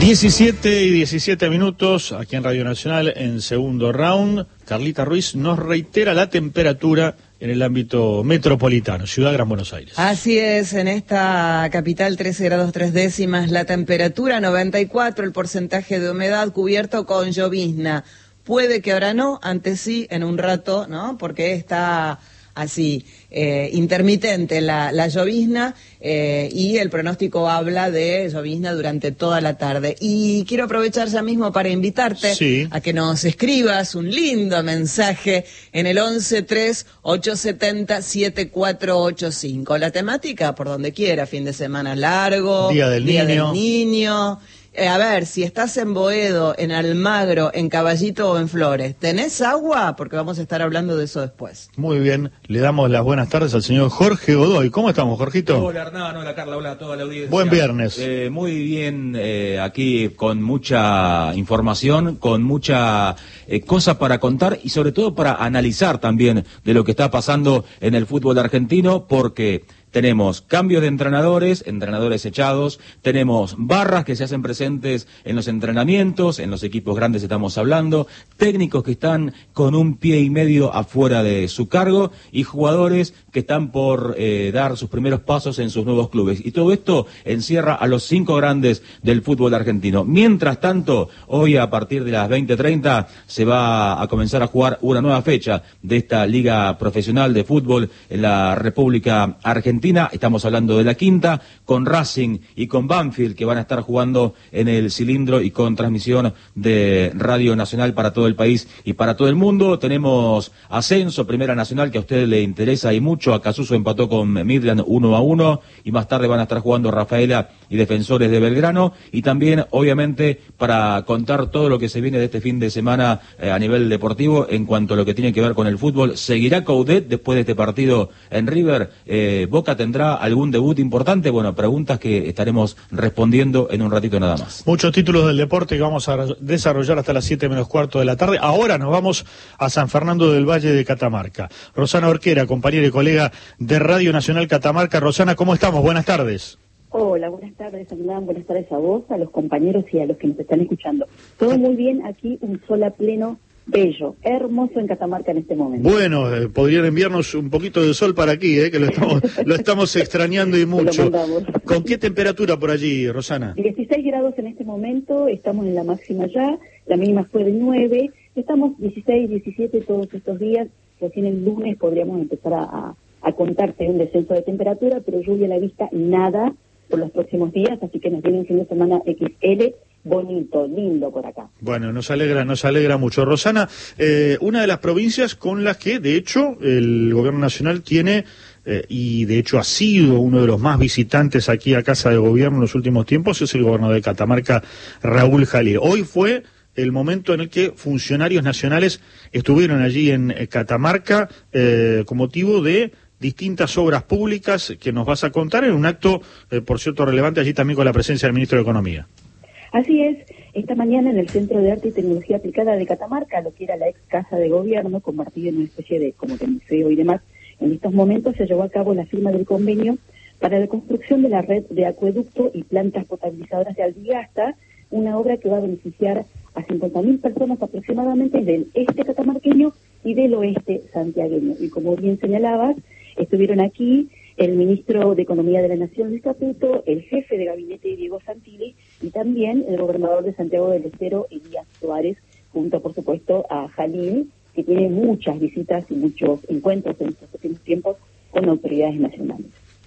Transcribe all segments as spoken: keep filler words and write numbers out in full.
diecisiete y diecisiete minutos, aquí en Radio Nacional, en segundo round. Carlita Ruiz nos reitera la temperatura en el ámbito metropolitano, Ciudad Gran Buenos Aires. Así es, en esta capital trece grados tres décimas, la temperatura noventa y cuatro, el porcentaje de humedad cubierto con llovizna. Puede que ahora no, antes sí, en un rato, ¿no? Porque está así, eh, intermitente la, la llovizna, eh, y el pronóstico habla de llovizna durante toda la tarde. Y quiero aprovechar ya mismo para invitarte sí. a que nos escribas un lindo mensaje en el once tres ocho siete cero siete cuatro ocho cinco. La temática, por donde quiera, fin de semana largo, Día del Día Niño. del Niño. Eh, a ver, si estás en Boedo, en Almagro, en Caballito o en Flores, ¿tenés agua? Porque vamos a estar hablando de eso después. Muy bien, le damos las buenas tardes al señor Jorge Godoy. ¿Cómo estamos, Jorgito? Hola Hernán, hola Carla, hola a toda la audiencia. Buen viernes. Eh, muy bien, eh, aquí con mucha información, con mucha eh, cosa para contar y sobre todo para analizar también de lo que está pasando en el fútbol argentino, porque tenemos cambios de entrenadores, entrenadores echados, tenemos barras que se hacen presentes en los entrenamientos, en los equipos grandes estamos hablando, técnicos que están con un pie y medio afuera de su cargo y jugadores que están por eh, dar sus primeros pasos en sus nuevos clubes. Y todo esto encierra a los cinco grandes del fútbol argentino. Mientras tanto, hoy a partir de las veinte treinta se va a comenzar a jugar una nueva fecha de esta liga profesional de fútbol en la República Argentina. Estamos hablando de la quinta, con Racing y con Banfield, que van a estar jugando en el cilindro y con transmisión de Radio Nacional para todo el país y para todo el mundo. Tenemos ascenso, Primera Nacional, que a usted le interesa y mucho. Acasuso empató con Midland uno a uno y más tarde van a estar jugando Rafaela y Defensores de Belgrano. Y también, obviamente, para contar todo lo que se viene de este fin de semana eh, a nivel deportivo en cuanto a lo que tiene que ver con el fútbol. ¿Seguirá Coudet después de este partido en River? Eh, Boca ¿tendrá algún debut importante? Bueno, preguntas que estaremos respondiendo en un ratito nada más. Muchos títulos del deporte que vamos a desarrollar hasta las siete menos cuarto de la tarde. Ahora nos vamos a San Fernando del Valle de Catamarca. Rosana Orquera, compañera y colega de Radio Nacional Catamarca. Rosana, ¿cómo estamos? Buenas tardes. Hola, buenas tardes, Hernán. Buenas tardes a vos, a los compañeros y a los que nos están escuchando. Todo muy bien, aquí un sol a pleno. Bello, hermoso en Catamarca en este momento. Bueno, eh, podrían enviarnos un poquito de sol para aquí, eh, que lo estamos, lo estamos extrañando y mucho. ¿Con qué temperatura por allí, Rosana? dieciséis grados en este momento, estamos en la máxima ya, la mínima fue de nueve, estamos dieciséis, diecisiete todos estos días, recién el lunes podríamos empezar a, a, a contarte un descenso de temperatura, pero lluvia a la vista, nada por los próximos días, así que nos viene un fin de semana equis ele, bonito, lindo por acá. Bueno, nos alegra, nos alegra mucho. Rosana, eh, una de las provincias con las que, de hecho, el gobierno nacional tiene, eh, y de hecho ha sido uno de los más visitantes aquí a Casa de Gobierno en los últimos tiempos, es el gobernador de Catamarca, Raúl Jalil. Hoy fue el momento en el que funcionarios nacionales estuvieron allí en Catamarca eh, con motivo de distintas obras públicas que nos vas a contar en un acto, eh, por cierto, relevante allí también con la presencia del ministro de Economía. Así es, esta mañana en el Centro de Arte y Tecnología Aplicada de Catamarca, lo que era la ex Casa de Gobierno, convertido en una especie de como de museo y demás, en estos momentos se llevó a cabo la firma del convenio para la construcción de la red de acueducto y plantas potabilizadoras de Aldigasta, una obra que va a beneficiar a cincuenta mil personas aproximadamente del este catamarqueño y del oeste santiagueño. Y como bien señalabas, estuvieron aquí el ministro de Economía de la Nación, Luis Caputo, el jefe de gabinete, Diego Santilli, y también el gobernador de Santiago del Estero, Elías Suárez, junto, por supuesto, a Jalil, que tiene muchas visitas y muchos encuentros en estos últimos tiempos con autoridades nacionales.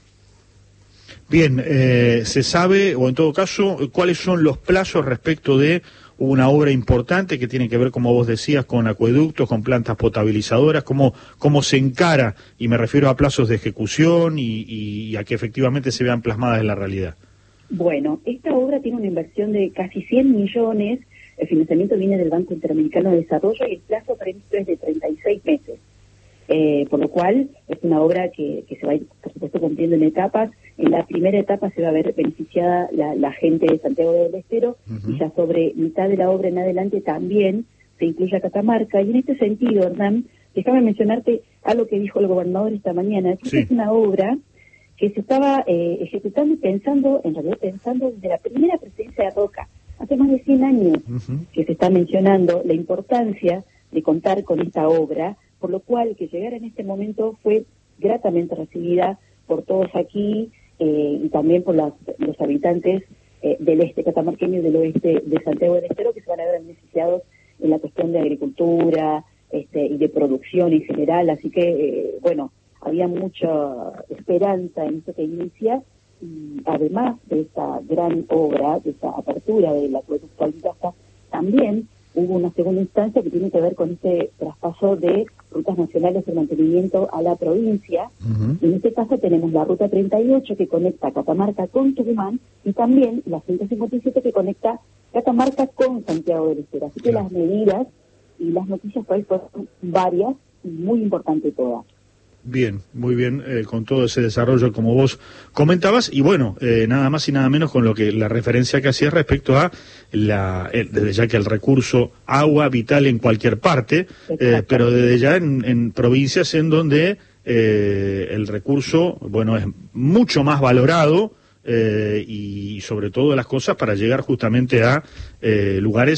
Bien, eh, ¿se sabe, o en todo caso, cuáles son los plazos respecto de una obra importante que tiene que ver, como vos decías, con acueductos, con plantas potabilizadoras, cómo, cómo se encara, y me refiero a plazos de ejecución y, y a que efectivamente se vean plasmadas en la realidad? Bueno, esta obra tiene una inversión de casi cien millones, el financiamiento viene del Banco Interamericano de Desarrollo y el plazo previsto es de treinta y seis meses. Eh, por lo cual es una obra que, que se va a ir, por supuesto, cumpliendo en etapas. En la primera etapa se va a ver beneficiada la, la gente de Santiago del Estero, uh-huh. y ya sobre mitad de la obra en adelante también se incluye a Catamarca. Y en este sentido, Hernán, déjame mencionarte algo que dijo el gobernador esta mañana, que sí. Es una obra que se estaba eh, ejecutando y pensando, en realidad pensando desde la primera presidencia de Roca, hace más de cien años Uh-huh. que se está mencionando la importancia de contar con esta obra, por lo cual que llegara en este momento fue gratamente recibida por todos aquí eh, y también por las, los habitantes eh, del este catamarqueño y del oeste de Santiago del Estero, que se van a ver beneficiados en la cuestión de agricultura este, y de producción en general. Así que, eh, bueno, había mucha esperanza en esto que inicia, y además de esta gran obra, de esta apertura del acueducto Almirasta, también hubo una segunda instancia que tiene que ver con este traspaso de rutas nacionales de mantenimiento a la provincia. Uh-huh. En este caso tenemos la ruta treinta y ocho que conecta Catamarca con Tucumán y también la ciento cincuenta y siete que conecta Catamarca con Santiago del Estero. Así que Claro. las medidas y las noticias por ahí fueron varias y muy importante todas. Bien, muy bien, eh, con todo ese desarrollo como vos comentabas, y bueno, eh, nada más y nada menos con lo que la referencia que hacías respecto a la, el, desde ya que el recurso agua vital en cualquier parte, eh, pero desde ya en, en provincias en donde eh, el recurso, bueno, es mucho más valorado, eh, y sobre todo las cosas para llegar justamente a eh, lugares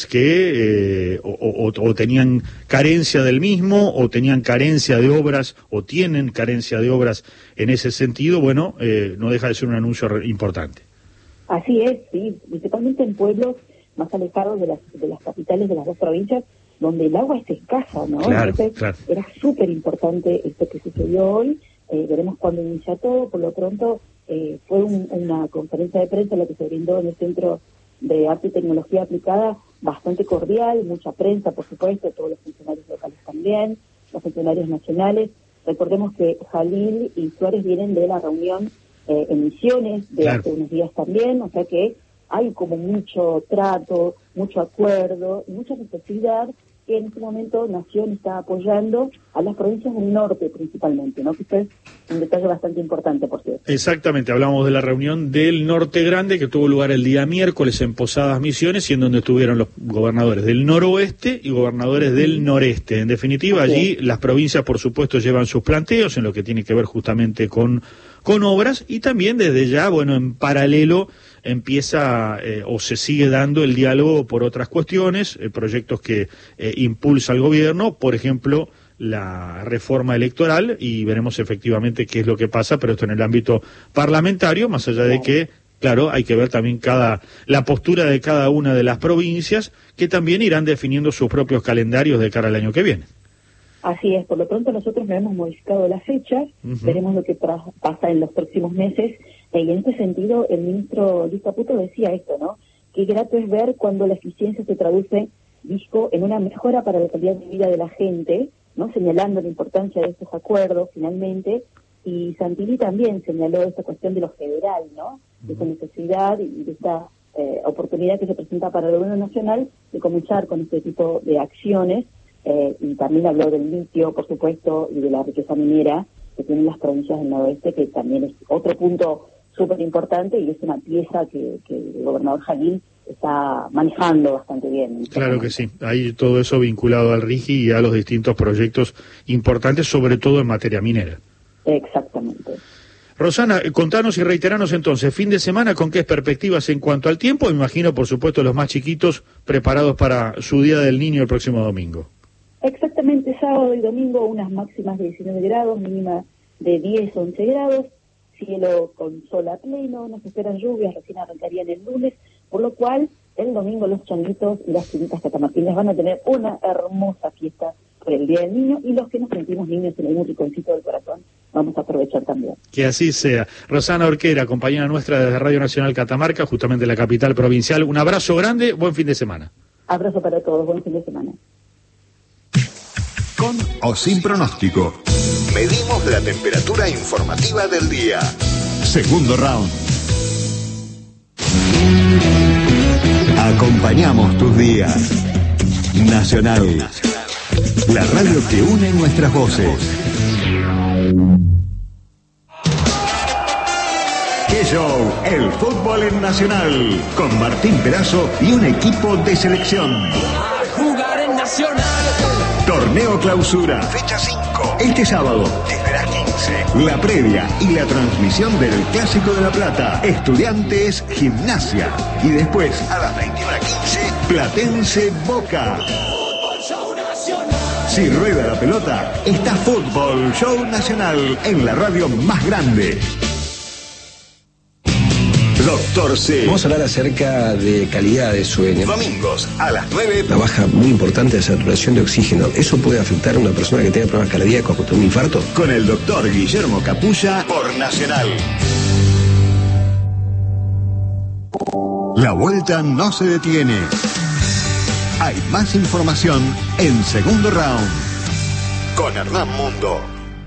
que eh, o, o, o tenían carencia del mismo, o tenían carencia de obras, o tienen carencia de obras en ese sentido. Bueno, eh, no deja de ser un anuncio re- importante. Así es, sí, principalmente en pueblos más alejados de las, de las capitales de las dos provincias, donde el agua es escasa, ¿no? Claro, Entonces, claro. era súper importante esto que sucedió hoy. Eh, veremos cuándo inicia todo. Por lo pronto, eh, fue un, una conferencia de prensa la que se brindó en el Centro de Arte y Tecnología Aplicada, bastante cordial, mucha prensa, por supuesto, todos los funcionarios locales también, los funcionarios nacionales. Recordemos que Jalil y Suárez vienen de la reunión eh, en Misiones de Claro. hace unos días también, o sea que hay como mucho trato, mucho acuerdo y mucha necesidad que en este momento Nación está apoyando a las provincias del norte principalmente, ¿no? Que esto es un detalle bastante importante, por cierto. Exactamente, hablamos de la reunión del Norte Grande que tuvo lugar el día miércoles en Posadas Misiones, y en donde estuvieron los gobernadores del noroeste y gobernadores del noreste. En definitiva, Así allí es. las provincias, por supuesto, llevan sus planteos en lo que tiene que ver justamente con, con obras, y también desde ya, bueno, en paralelo empieza eh, o se sigue dando el diálogo por otras cuestiones, eh, proyectos que eh, impulsa el gobierno, por ejemplo, la reforma electoral, y veremos efectivamente qué es lo que pasa, pero esto en el ámbito parlamentario, más allá de que, claro, hay que ver también cada la postura de cada una de las provincias, que también irán definiendo sus propios calendarios de cara al año que viene. Así es, por lo pronto nosotros no hemos modificado las fechas, Uh-huh. veremos lo que tra- pasa en los próximos meses, eh, y en este sentido el ministro Luis Caputo decía esto, ¿no? Qué grato es ver cuando la eficiencia se traduce, dijo, en una mejora para la calidad de vida de la gente, ¿no? Señalando la importancia de estos acuerdos finalmente, y Santilli también señaló esta cuestión de lo federal, ¿no? De esta necesidad y de esta eh, oportunidad que se presenta para el gobierno nacional de comenzar con este tipo de acciones. Eh, y también habló del litio, por supuesto, y de la riqueza minera que tienen las provincias del noroeste, que también es otro punto súper importante y es una pieza que, que el gobernador Jalil está manejando bastante bien. Claro que sí, hay todo eso vinculado al RIGI y a los distintos proyectos importantes, sobre todo en materia minera. Exactamente. Rosana, eh, contanos y reiteranos entonces, fin de semana, ¿con qué perspectivas en cuanto al tiempo? Me imagino, por supuesto, los más chiquitos preparados para su Día del Niño el próximo domingo. Exactamente, sábado y domingo unas máximas de diecinueve grados, mínima de diez, once grados, cielo con sol a pleno, nos esperan lluvias, recién arrancarían el lunes, por lo cual el domingo los changuitos y las chinitas catamarqueñas van a tener una hermosa fiesta por el Día del Niño, y los que nos sentimos niños en algún rinconcito del corazón vamos a aprovechar también. Que así sea. Rosana Orquera, compañera nuestra desde Radio Nacional Catamarca, justamente la capital provincial, un abrazo grande, buen fin de semana. Abrazo para todos, buen fin de semana. Con o sin pronóstico. Medimos la temperatura informativa del día. Segundo round. Acompañamos tus días. Nacional. La radio que une nuestras voces. ¡Qué show! El fútbol en Nacional. Con Martín Perazo y un equipo de selección. A jugar en Nacional. Torneo Clausura. Fecha cinco. Este sábado, desde las quince. quince, la previa y la transmisión del Clásico de La Plata. Estudiantes Gimnasia. Y después, a las veintiuna quince, Platense Boca. Si rueda la pelota, está Fútbol Show Nacional en la radio más grande. Doctor C. Vamos a hablar acerca de calidad de sueño. Domingos a las nueve. Una baja muy importante de saturación de oxígeno. ¿Eso puede afectar a una persona que tenga problemas cardíacos con un infarto? Con el doctor Guillermo Capulla por Nacional. La vuelta no se detiene. Hay más información en Segundo Round. Con Hernán Mundo.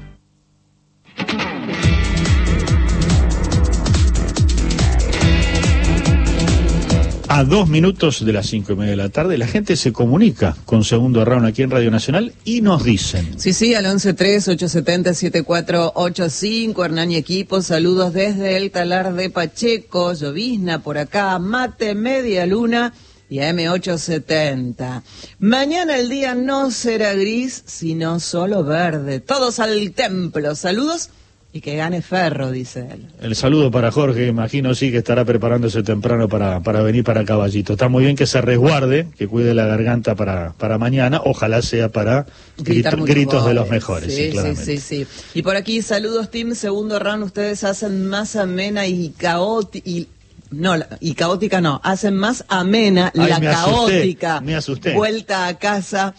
A dos minutos de las cinco y media de la tarde, la gente se comunica con Segundo Round aquí en Radio Nacional y nos dicen. Sí, sí, al once tres, ocho siete cero, siete cuatro ocho cinco, Hernán y equipo, saludos desde el Talar de Pacheco, llovizna por acá, mate, media luna y A M ochocientos setenta. Mañana el día no será gris, sino solo verde. Todos al templo, saludos. Y que gane Ferro, dice él. El saludo para Jorge, imagino sí que estará preparándose temprano para, para venir para Caballito. Está muy bien que se resguarde, que cuide la garganta para, para mañana, ojalá sea para grito, gritos de los mejores. Sí, sí, claramente. sí, sí, sí. Y por aquí, saludos Team Segundo Round, ustedes hacen más amena y caótica, y no, y caótica no, hacen más amena Ay, la me caótica asusté, me asusté. Vuelta a casa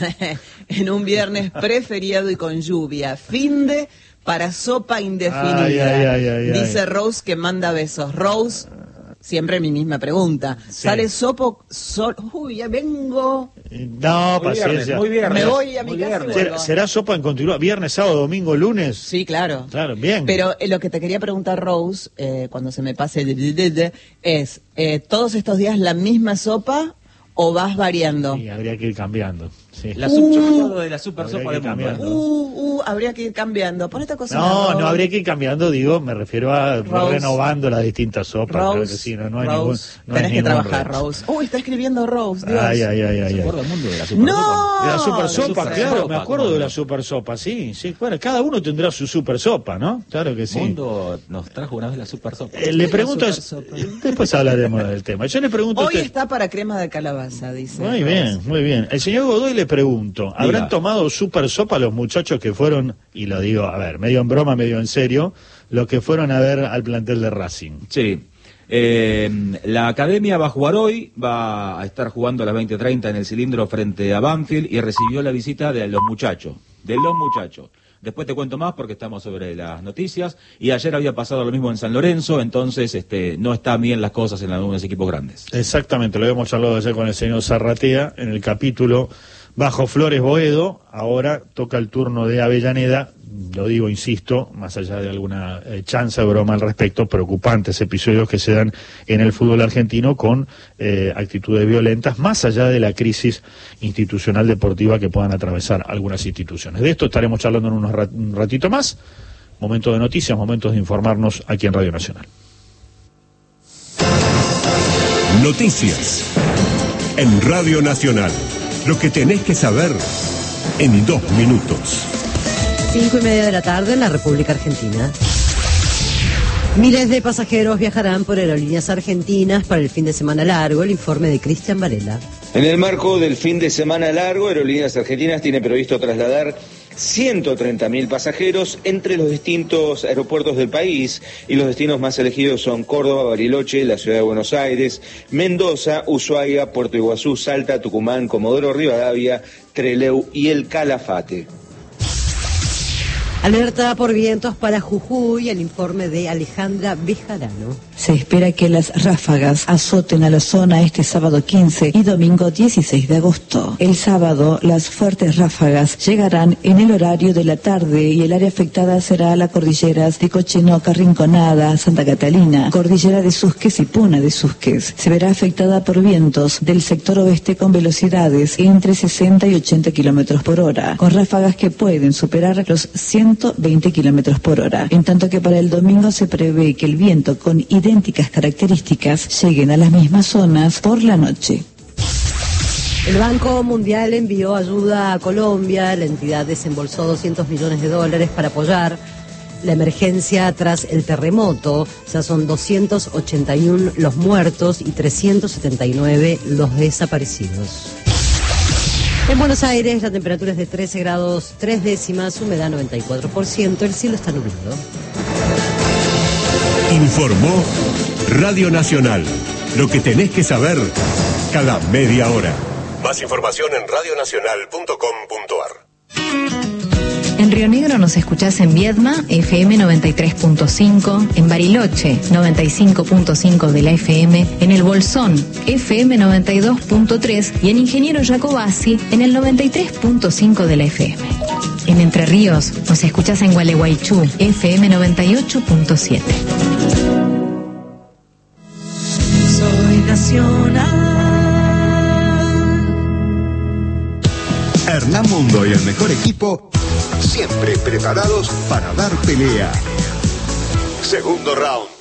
en un viernes preferiado y con lluvia. Fin de... para sopa indefinida. Ay, ay, ay, ay, dice ay. Rose que manda besos. Rose, siempre mi misma pregunta. Sí. ¿Sale sopo? Sol... Uy, ya vengo. No, Muy paciencia. viernes, muy viernes. Me voy a mi Muy casa. y viernes. vuelvo. ¿Será, será sopa en continuidad? ¿Viernes, sábado, domingo, lunes? Sí, claro. Claro, bien. Pero eh, lo que te quería preguntar, Rose, eh, cuando se me pase de, de, de, de, es, eh, ¿todos estos días la misma sopa o vas variando? Sí, habría que ir cambiando. Sí. La sub, yo me acuerdo de la super Habría sopa que de mundo. cambiar. ¿eh? Uh, uh, habría que ir cambiando. Pon esta cosa. No, no habría que ir cambiando, digo, me refiero a Rose. renovando las distintas sopas. Claro que Rose, sí, no, no hay Rose, ningún. No hay tenés que ningún trabajar, reto. Rose. Uy, está escribiendo Rose, Dios. Ay, ay, ay, ay. ¿Se ay. acuerda el mundo de la super ¡No! sopa? De la super la sopa, super claro, sopa, me acuerdo ¿cómo de no? la super sopa, sí, sí, bueno, cada uno tendrá su super sopa, ¿no? Claro que sí. Mundo nos trajo una vez la super sopa. Eh, le pregunto, La es- supersopa. después hablaremos del tema. Yo le pregunto a Hoy usted, está para crema de calabaza, dice. muy Rose. bien, muy bien. El señor Godoy le pregunto, ¿habrán Diga. tomado super sopa los muchachos que fueron, y lo digo, a ver, medio en broma, medio en serio, los que fueron a ver al plantel de Racing? Sí. Eh, la academia va a jugar hoy, va a estar jugando a las veinte treinta en el cilindro frente a Banfield y recibió la visita de los muchachos, de los muchachos. Después te cuento más porque estamos sobre las noticias y ayer había pasado lo mismo en San Lorenzo, entonces este, no están bien las cosas en algunos equipos grandes. Exactamente, lo habíamos charlado ayer con el señor Zarratea en el capítulo Bajo Flores Boedo. Ahora toca el turno de Avellaneda. Lo digo, insisto, más allá de alguna eh, chanza de broma al respecto, preocupantes episodios que se dan en el fútbol argentino con eh, actitudes violentas, más allá de la crisis institucional deportiva que puedan atravesar algunas instituciones. De esto estaremos charlando en unos rat- un ratito más. Momento de noticias, momentos de informarnos aquí en Radio Nacional. Noticias en Radio Nacional. Lo que tenés que saber en dos minutos. Cinco y media de la tarde en la República Argentina. Miles de pasajeros viajarán por aerolíneas argentinas para el fin de semana largo. El informe de Cristian Varela. En el marco del fin de semana largo, Aerolíneas Argentinas tiene previsto trasladar ciento treinta mil pasajeros entre los distintos aeropuertos del país y los destinos más elegidos son Córdoba, Bariloche, la ciudad de Buenos Aires, Mendoza, Ushuaia, Puerto Iguazú, Salta, Tucumán, Comodoro Rivadavia, Trelew y el Calafate. Alerta por vientos para Jujuy. El informe de Alejandra Bejarano. Se espera que las ráfagas azoten a la zona este sábado quince y domingo dieciséis de agosto. El sábado, las fuertes ráfagas llegarán en el horario de la tarde y el área afectada será la cordillera de Cochenoca, Rinconada, Santa Catalina, cordillera de Susques y Puna de Susques. Se verá afectada por vientos del sector oeste con velocidades entre sesenta y ochenta kilómetros por hora, con ráfagas que pueden superar los ciento veinte kilómetros por hora. En tanto que para el domingo se prevé que el viento con idénticas características lleguen a las mismas zonas por la noche. El Banco Mundial envió ayuda a Colombia. La entidad desembolsó doscientos millones de dólares para apoyar la emergencia tras el terremoto. Ya son doscientos ochenta y uno los muertos y trescientos setenta y nueve los desaparecidos. En Buenos Aires la temperatura es de trece grados tres décimas, humedad noventa y cuatro por ciento, el cielo está nublado. Informó Radio Nacional. Lo que tenés que saber cada media hora. Más información en radio nacional punto com punto a r. En Río Negro nos escuchás en Viedma, F M noventa y tres punto cinco, en Bariloche, noventa y cinco punto cinco de la F M, en El Bolsón, F M noventa y dos punto tres y en Ingeniero Jacobasi, en el noventa y tres punto cinco de la F M. En Entre Ríos nos escuchás en Gualeguaychú, F M noventa y ocho punto siete. Soy nacional. Hernán Mundo y el mejor equipo, siempre preparados para dar pelea. Segundo round.